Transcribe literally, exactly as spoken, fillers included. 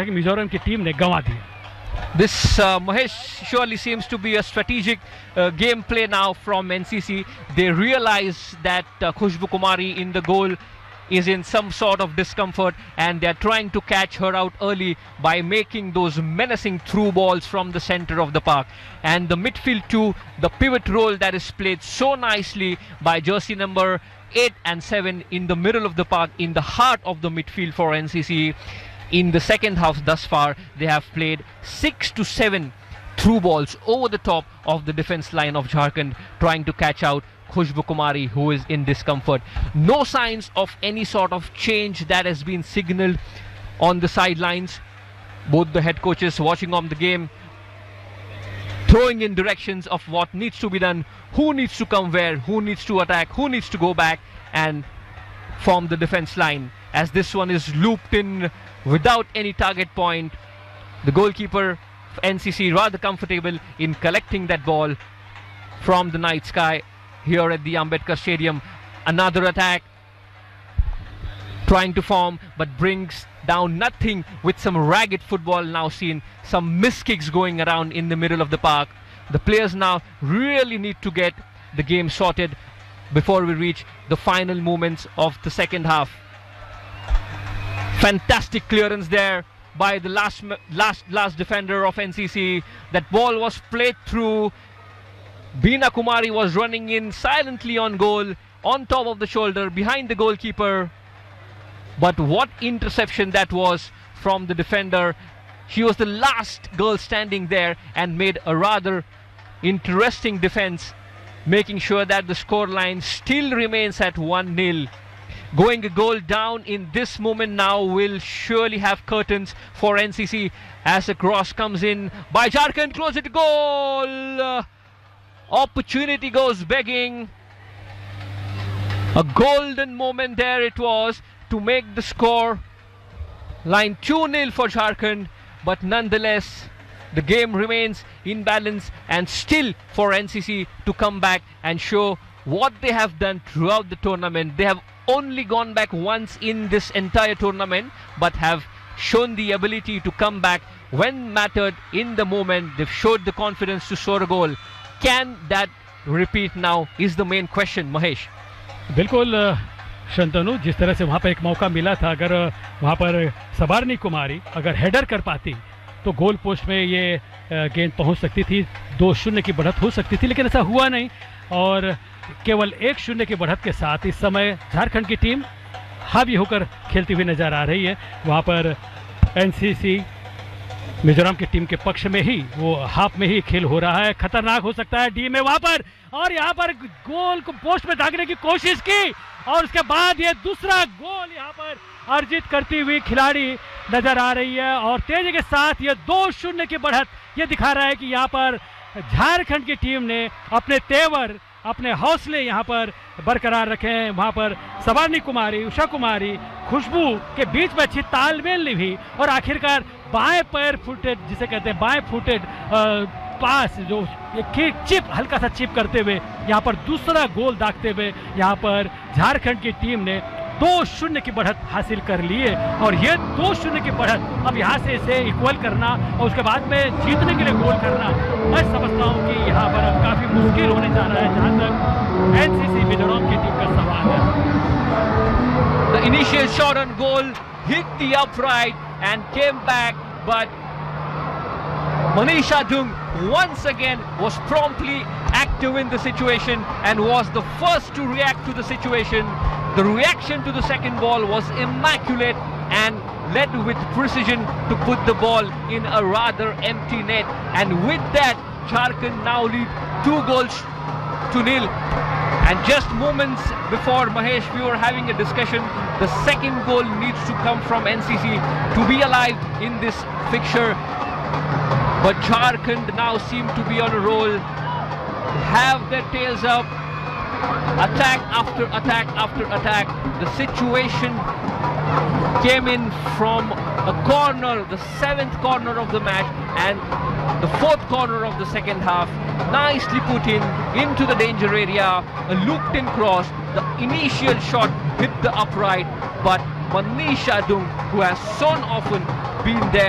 लगा कि मिजोरम की टीम ने गंवा दिया. This uh, Mahesh surely seems to be a strategic uh, game play now from N C C. They realize that uh, Khushbu Kumari in the goal is in some sort of discomfort, and they're trying to catch her out early by making those menacing through balls from the center of the park. And the midfield too, the pivot role that is played so nicely by jersey number eight and seven in the middle of the park, in the heart of the midfield for N C C. In the second half thus far, they have played six to seven through balls over the top of the defense line of Jharkhand, trying to catch out Khushbu Kumari, who is in discomfort. No signs of any sort of change that has been signaled on the sidelines. Both the head coaches watching on the game, throwing in directions of what needs to be done, who needs to come where, who needs to attack, who needs to go back and form the defense line. As this one is looped in without any target point, the goalkeeper of N C C rather comfortable in collecting that ball from the night sky here at the Ambedkar Stadium. Another attack trying to form but brings down nothing with some ragged football now seen. Some miss kicks going around in the middle of the park. The players now really need to get the game sorted before we reach the final moments of the second half. Fantastic clearance there by the last last last defender of N C C. That ball was played through. Beena Kumari was running in silently on goal, on top of the shoulder, behind the goalkeeper. But what interception that was from the defender. She was the last girl standing there and made a rather interesting defense, making sure that the scoreline still remains at one nil. Going a goal down in this moment now will surely have curtains for N C C as a cross comes in by Jharkhand. Close it, goal! Uh, opportunity goes begging. A golden moment there it was to make the score line two nil for Jharkhand, but nonetheless the game remains in balance, and still for N C C to come back and show what they have done throughout the tournament. They have only gone back once in this entire tournament, but have shown the ability to come back when mattered in the moment. They've showed the confidence to score a goal. Can that repeat now is the main question, Mahesh. बिल्कुल शंतनु, जिस तरह से वहाँ पर एक मौका मिला था, अगर वहाँ पर सबारनी कुमारी अगर हेडर कर पाती तो गोल पोस्ट में ये गेंद पहुँच सकती थी, दो शून्य की बढ़त हो सकती थी, लेकिन ऐसा हुआ नहीं और केवल एक शून्य की बढ़त के साथ इस समय झारखंड की टीम हावी होकर खेलती हुई नजर आ रही है. वहाँ पर एनसीसी मिजोरम की टीम के पक्ष में ही वो हाफ में ही खेल हो रहा है. खतरनाक हो सकता है डी में वहाँ पर, और यहाँ पर गोल को पोस्ट में दागने की कोशिश की और उसके बाद ये दूसरा गोल यहाँ पर अर्जित करती हुई खिलाड़ी नजर आ रही है. और तेजी के साथ ये दो शून्य की बढ़त ये दिखा रहा है कि यहाँ पर झारखंड की टीम ने अपने तेवर, अपने हौसले यहाँ पर बरकरार रखे हैं. वहाँ पर सबारनी कुमारी, उषा कुमारी, खुशबू के बीच में अच्छी तालमेल निभी और आखिरकार बाएं पैर फुटेड, जिसे कहते हैं बाएं फुटेड पास, जो एक चिप हल्का सा चिप करते हुए यहाँ पर दूसरा गोल दागते हुए यहाँ पर झारखंड की टीम ने दो शून्य की बढ़त हासिल कर ली है. और ये दो शून्य की बढ़त अब यहाँ से इसे इक्वल करना और उसके बाद में जीतने के लिए गोल करना, मैं समझता हूँ कि यहाँ पर अब काफी मुश्किल होने जा रहा है जहाँ तक एनसीसी मिजोरम की टीम का सवाल है. The initial shot on goal hit the upright and came back, but Manisha Dung once again was promptly active in the situation and was the first to react to the situation. The reaction to the second ball was immaculate and led with precision to put the ball in a rather empty net. And with that, Jharkhand now lead two goals to nil. And just moments before, Mahesh, we were having a discussion. The second goal needs to come from N C C to be alive in this fixture. But Jharkhand now seem to be on a roll, have their tails up, attack after attack after attack. The situation came in from a corner, the seventh corner of the match, and the fourth corner of the second half. Nicely put in into the danger area, a looped in cross. The initial shot hit the upright, but Manisha Dung, who has so often been there